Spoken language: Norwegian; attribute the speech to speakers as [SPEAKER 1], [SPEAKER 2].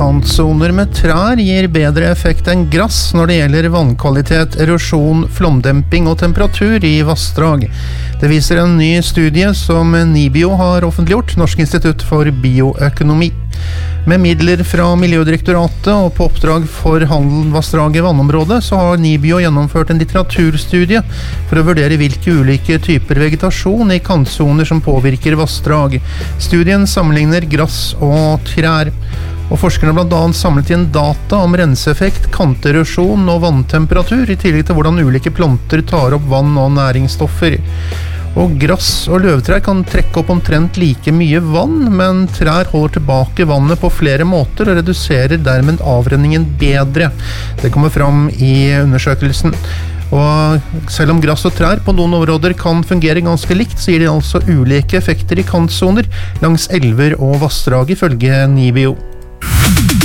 [SPEAKER 1] kantsoner med trær gir bedre effekt enn grass når det gjelder vannkvalitet, erosjon, flomdemping og temperatur i vassdrag. Det viser en ny studie som NIBIO har offentliggjort, Norsk institutt for bioøkonomi. Med midler fra Miljødirektoratet og på oppdrag for Handelvassdraget vannområdet så har NIBIO gjennomført en litteraturstudie for å vurdere hvilke ulike typer vegetasjon i kantsoner som påvirker vassdrag. Studien sammenligner grass og trær. Og forskerne har blant annet samlet inn data om renseeffekt, kanterosjon og vanntemperatur, i tillegg til hvordan ulike planter tar opp vann og næringsstoffer. Og grass og løvtrær kan trekke opp omtrent like mye vann, men trær holder tilbake vannet på flere måter og reduserer dermed avrenningen bedre. Det kommer fram i undersøkelsen. Og selv om grass og trær på noen områder kan fungere ganske likt, så gir de altså ulike effekter i kantsoner langs elver og vassdrag ifølge NIBIO.